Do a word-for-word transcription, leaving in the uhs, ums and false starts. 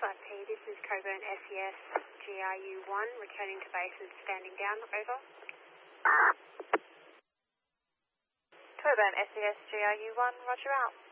Flight P, this is Coburn S E S G R U one, returning to base and standing down, over. Coburn S E S G R U one, roger out.